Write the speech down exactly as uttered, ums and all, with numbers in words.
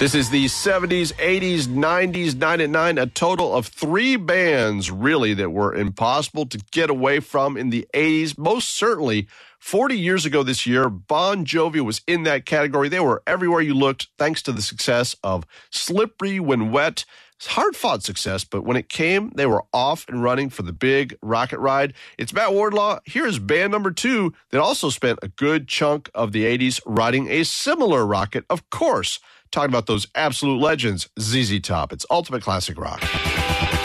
This is the seventies, eighties, nineties, nine at nine, a total of three bands, really, that were impossible to get away from in the eighties. Most certainly, forty years ago this year, Bon Jovi was in that category. They were everywhere you looked, thanks to the success of Slippery When Wet. Hard-fought success, but when it came, they were off and running for the big rocket ride. It's Matt Wardlaw. Here's band number two that also spent a good chunk of the eighties riding a similar rocket, of course. Talking about those absolute legends, Z Z Top. It's Ultimate Classic Rock.